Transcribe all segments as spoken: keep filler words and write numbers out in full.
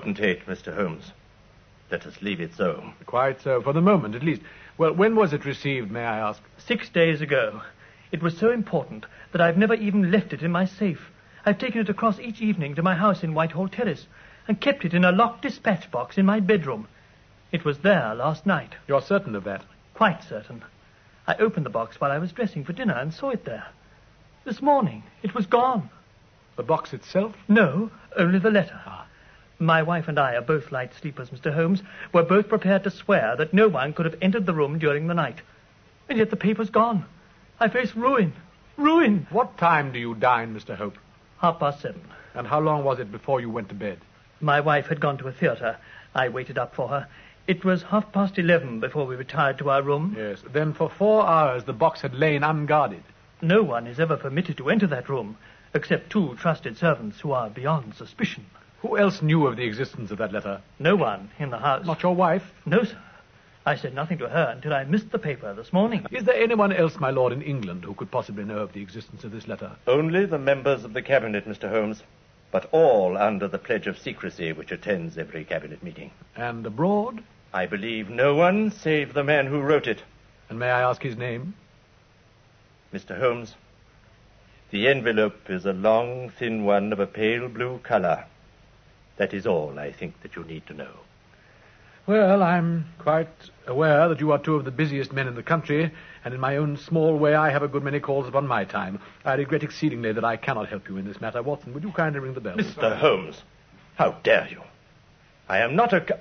potentate, Mister Holmes. Let us leave it so. Quite so, for the moment at least. Well, when was it received, may I ask? Six days ago. It was so important that I've never even left it in my safe. I've taken it across each evening to my house in Whitehall Terrace and kept it in a locked dispatch box in my bedroom. It was there last night. You're certain of that? Quite certain. I opened the box while I was dressing for dinner and saw it there. This morning, it was gone. The box itself? No, only the letter. Ah. My wife and I are both light sleepers, Mister Holmes. We're both prepared to swear that no one could have entered the room during the night. And yet the paper's gone. I face ruin. Ruin. What time do you dine, Mister Hope? Half past seven. And how long was it before you went to bed? My wife had gone to a theatre. I waited up for her. It was half past eleven before we retired to our room. Yes. Then for four hours the box had lain unguarded. No one is ever permitted to enter that room, except two trusted servants who are beyond suspicion. Who else knew of the existence of that letter? No one in the house. Not your wife? No, sir. I said nothing to her until I missed the paper this morning. Is there anyone else, my lord, in England who could possibly know of the existence of this letter? Only the members of the Cabinet, Mister Holmes, but all under the pledge of secrecy which attends every Cabinet meeting. And abroad? I believe no one save the man who wrote it. And may I ask his name? Mister Holmes, the envelope is a long, thin one of a pale blue color. That is all I think that you need to know. Well, I'm quite aware that you are two of the busiest men in the country, and in my own small way I have a good many calls upon my time. I regret exceedingly that I cannot help you in this matter. Watson, would you kindly ring the bell? Mister Holmes, how dare you? I am not a... Co-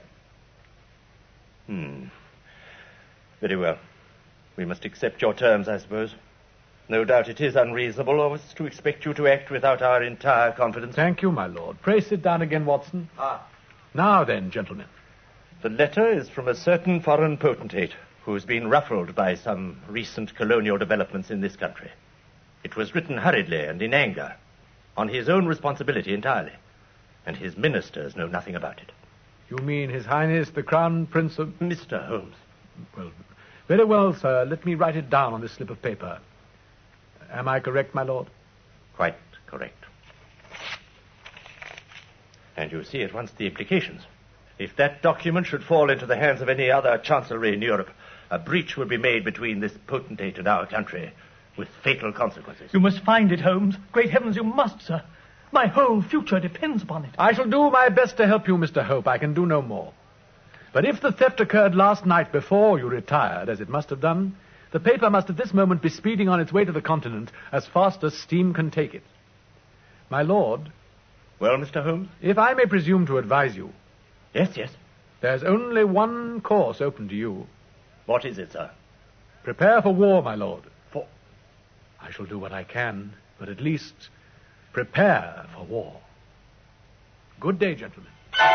hmm. Very well. We must accept your terms, I suppose. No doubt it is unreasonable of us to expect you to act without our entire confidence. Thank you, my lord. Pray sit down again, Watson. Ah. Now then, gentlemen. The letter is from a certain foreign potentate who has been ruffled by some recent colonial developments in this country. It was written hurriedly and in anger, on his own responsibility entirely, and his ministers know nothing about it. You mean His Highness the Crown Prince of... Mister Holmes. Well, very well, sir. Let me write it down on this slip of paper. Am I correct, my lord? Quite correct. And you see at once the implications. If that document should fall into the hands of any other chancellery in Europe, a breach would be made between this potentate and our country, with fatal consequences. You must find it, Holmes. Great heavens, you must, sir. My whole future depends upon it. I shall do my best to help you, Mister Hope. I can do no more. But if the theft occurred last night before you retired, as it must have done, the paper must at this moment be speeding on its way to the continent as fast as steam can take it. My lord... Well, Mister Holmes? If I may presume to advise you... Yes, yes. There's only one course open to you. What is it, sir? Prepare for war, my lord. For... I shall do what I can, but at least prepare for war. Good day, gentlemen.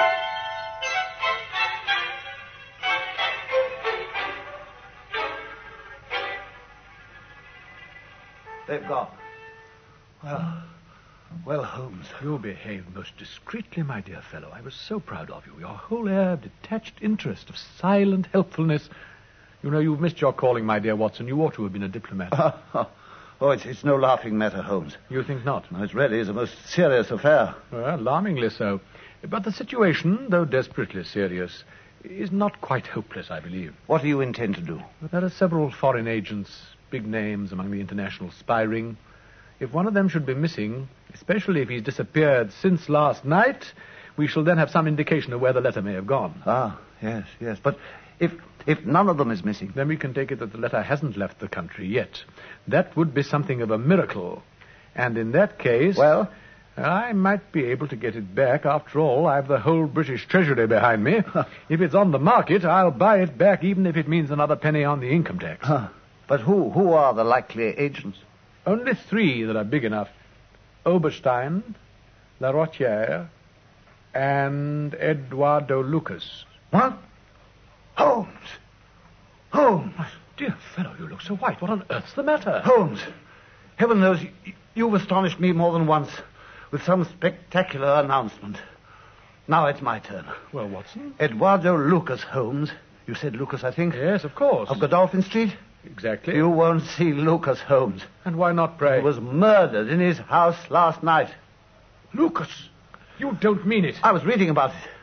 They've gone. Well, well, Holmes. You behaved most discreetly, my dear fellow. I was so proud of you. Your whole air of detached interest, of silent helpfulness. You know, you've missed your calling, my dear Watson. You ought to have been a diplomat. Oh, it's, it's no laughing matter, Holmes. You think not? No, it really is a most serious affair. Well, alarmingly so. But the situation, though desperately serious, is not quite hopeless, I believe. What do you intend to do? There are several foreign agents, big names among the international spy ring. If one of them should be missing, especially if he's disappeared since last night, we shall then have some indication of where the letter may have gone. Ah, yes, yes. But if if none of them is missing... Then we can take it that the letter hasn't left the country yet. That would be something of a miracle. And in that case... Well? I might be able to get it back. After all, I've the whole British Treasury behind me. If it's on the market, I'll buy it back, even if it means another penny on the income tax. Huh. But who, who are the likely agents? Only three that are big enough. Oberstein, La Rotière, and Eduardo Lucas. What? Holmes! Holmes! My dear fellow, you look so white. What on earth's the matter? Holmes! Heaven knows you, you've astonished me more than once with some spectacular announcement. Now it's my turn. Well, Watson? Eduardo Lucas, Holmes. You said Lucas, I think? Yes, of course. Of Godolphin Street? Exactly. You won't see Lucas, Holmes. And why not, pray? He was murdered in his house last night. Lucas! You don't mean it. I was reading about it.